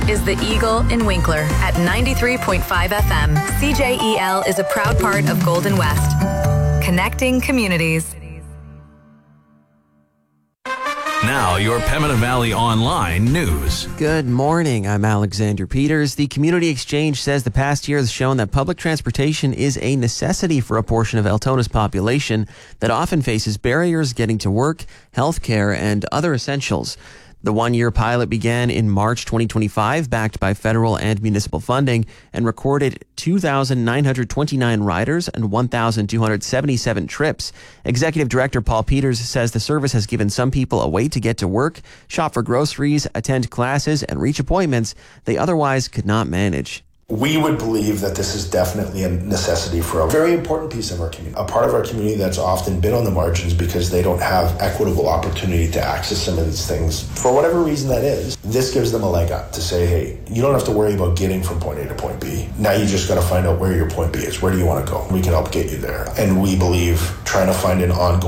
is the Eagle in Winkler at 93.5 FM. CJEL is a proud part of Golden West. Connecting communities. Now, your Pembina Valley Online news. Good morning. I'm Alexander Peters. The Community Exchange says the past year has shown that public transportation is a necessity for a portion of Altona's population that often faces barriers getting to work, healthcare, and other essentials. The one-year pilot began in March 2025, backed by federal and municipal funding, and recorded 2,929 riders and 1,277 trips. Executive Director Paul Peters says the service has given some people a way to get to work, shop for groceries, attend classes, and reach appointments they otherwise could not manage. We would believe that this is definitely a necessity for a very important piece of our community, a part of our community that's often been on the margins because they don't have equitable opportunity to access some of these things. For whatever reason that is, this gives them a leg up to say, hey, you don't have to worry about getting from point A to point B. Now you just got to find out where your point B is. Where do you want to go? We can help get you there. And we believe trying to find an ongoing